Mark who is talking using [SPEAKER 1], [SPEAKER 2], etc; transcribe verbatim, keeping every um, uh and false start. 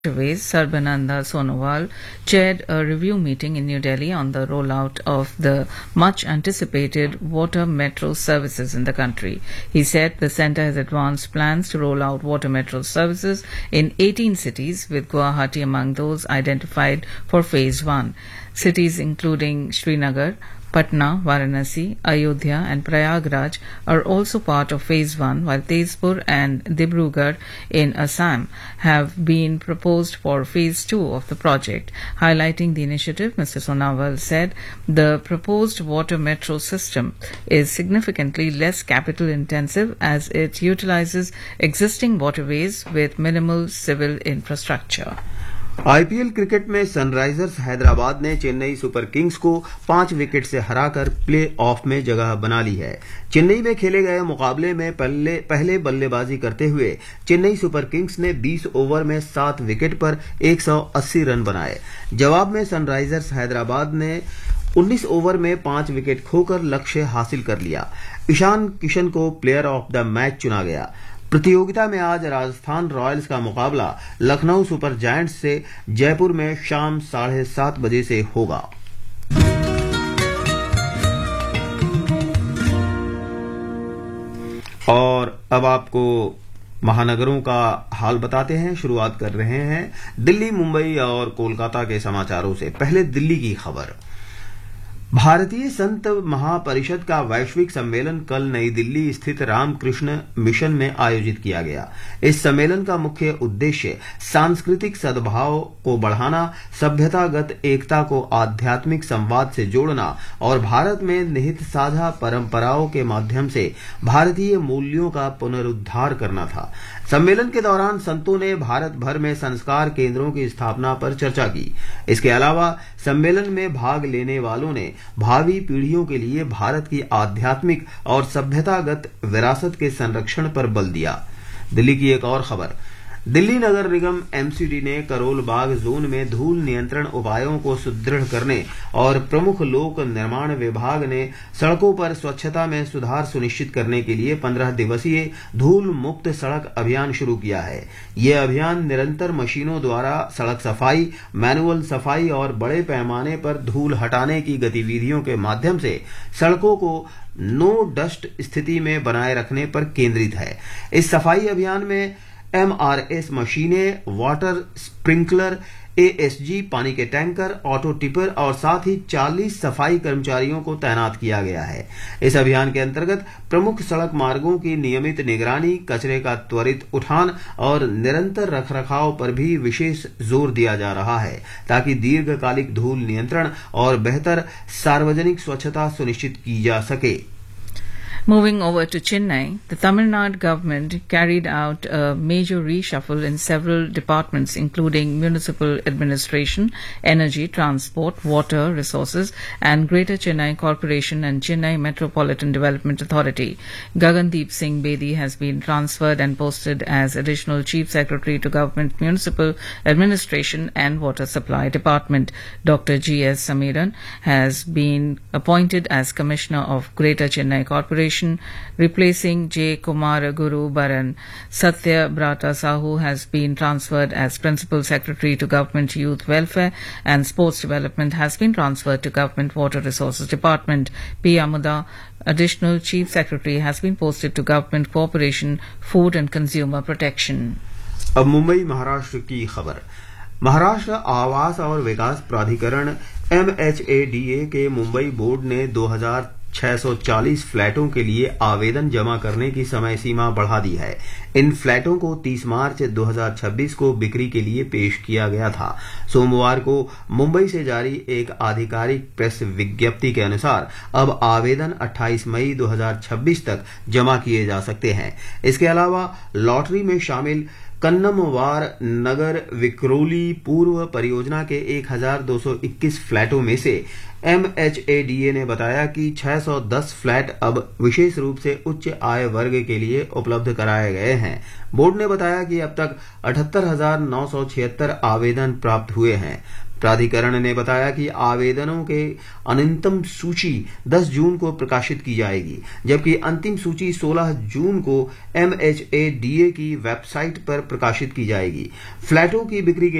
[SPEAKER 1] Ways, Sarbananda Sonowal chaired a review meeting in New Delhi on the rollout of the much-anticipated water metro services in the country. He said the centre has advanced plans to roll out water metro services in eighteen cities, with Guwahati among those identified for Phase one. Cities including Srinagar, Patna, Varanasi, Ayodhya and Prayagraj are also part of Phase one, while Tezpur and Dibrugarh in Assam have been proposed for Phase two of the project. Highlighting the initiative, Mister Sonowal said the proposed water metro system is significantly less capital intensive as it utilizes existing waterways with minimal civil infrastructure.
[SPEAKER 2] IPL cricket में Sunrisers Hyderabad ने Chennai super Kings को पांच wicket से हराकर play of में जगह बना ली है। चेन्नई में खेले गए मुकाबले में पहले पहले बल्लेबाजी करते हुए चेन्नई सुपर किंग्स ने बीस ओवर में सात विकेट पर एक सौ अस्सी रन बनाए। जवाब में सनराइजर्स हैदराबाद ने उन्नीस ओवर में पांच विकेट खोकर लक्ष्य हासिल कर लिया। ईशान किशन को प्लेयर ऑफ द मैच चुना गया। प्रतियोगिता में आज राजस्थान रॉयल्स का मुकाबला लखनऊ सुपर जायंट्स से जयपुर में शाम साढ़े सात बजे से होगा। और अब आपको महानगरों का हाल बताते हैं। शुरुआत कर रहे हैं दिल्ली, मुंबई और कोलकाता के समाचारों से। पहले दिल्ली की खबर। भारतीय संत महापरिषद का वैश्विक सम्मेलन कल नई दिल्ली स्थित रामकृष्ण मिशन में आयोजित किया गया। इस सम्मेलन का मुख्य उद्देश्य सांस्कृतिक सद्भाव को बढ़ाना, सभ्यतागत एकता को आध्यात्मिक संवाद से जोड़ना और भारत में निहित साझा परंपराओं के माध्यम से भारतीय मूल्यों का पुनरुद्धार करना था। सम्मेलन के दौरान संतों ने भारत भर में संस्कार केंद्रों की स्थापना पर चर्चा की। इसके अलावा सम्मेलन में भाग लेने वालों ने भावी पीढ़ियों के लिए भारत की आध्यात्मिक और सभ्यतागत विरासत के संरक्षण पर बल दिया। दिल्ली की एक और खबर। दिल्ली नगर निगम एमसीडी ने करोल बाग जोन में धूल नियंत्रण उपायों को सुदृढ़ करने और प्रमुख लोक निर्माण विभाग ने सड़कों पर स्वच्छता में सुधार सुनिश्चित करने के लिए पंद्रह दिवसीय धूल मुक्त सड़क अभियान शुरू किया है। यह अभियान निरंतर मशीनों द्वारा सड़क सफाई, मैनुअल सफाई और बड़े पैमाने पर धूल हटाने की गतिविधियों के माध्यम से सड़कों को नो डस्ट स्थिति में बनाए रखने पर केंद्रित है। इस सफाई अभियान में एमआरएस मशीनें, वाटर स्प्रिंकलर, एएसजी पानी के टैंकर, ऑटो टिपर और साथ ही चालीस सफाई कर्मचारियों को तैनात किया गया है। इस अभियान के अंतर्गत प्रमुख सड़क मार्गों की नियमित निगरानी, कचरे का त्वरित उठान और निरंतर रखरखाव पर भी विशेष जोर दिया जा रहा है ताकि दीर्घकालिक धूल नियंत्रण और बेहतर सार्वजनिक स्वच्छता सुनिश्चित की जा सके।
[SPEAKER 1] Moving over to Chennai, the Tamil Nadu government carried out a major reshuffle in several departments including municipal administration, energy, transport, water resources and Greater Chennai Corporation and Chennai Metropolitan Development Authority. Gagandeep Singh Bedi has been transferred and posted as Additional Chief Secretary to Government Municipal Administration and Water Supply Department. Doctor G S Samiran has been appointed as Commissioner of Greater Chennai Corporation, replacing J. Kumar Guru Baran. Satya Brata Sahu has been transferred as Principal Secretary to Government Youth Welfare, and Sports Development has been transferred to Government Water Resources Department. P. Amuda, Additional Chief Secretary, has been posted to Government Cooperation, Food and Consumer Protection.
[SPEAKER 2] अब मुंबई महाराष्ट्र की खबर। महाराष्ट्र आवास और विकास प्राधिकरण एमएचएडीए के Mumbai board ने दो हजार छह सौ चालीस फ्लैटों के लिए आवेदन जमा करने की समय सीमा बढ़ा दी है। इन फ्लैटों को तीस मार्च दो हजार छब्बीस को बिक्री के लिए पेश किया गया था। सोमवार को मुंबई से जारी एक आधिकारिक प्रेस विज्ञप्ति के अनुसार अब आवेदन अट्ठाईस मई दो हजार छब्बीस तक जमा किए जा सकते हैं। इसके अलावा लॉटरी में शामिल कन्नमवार नगर विक्रोली पूर्व परियोजना के एक हजार दो सौ इक्कीस फ्लैटों में से एमएचएडीए ने बताया कि छह सौ दस फ्लैट अब विशेष रूप से उच्च आय वर्ग के लिए उपलब्ध कराए गए हैं। बोर्ड ने बताया कि अब तक अठहत्तर हजार नौ सौ छिहत्तर आवेदन प्राप्त हुए हैं। प्राधिकरण ने बताया कि आवेदनों के अनंतम सूची दस जून को प्रकाशित की जाएगी, जबकि अंतिम सूची सोलह जून को एमएचएडीए की वेबसाइट पर प्रकाशित की जाएगी। फ्लैटों की बिक्री के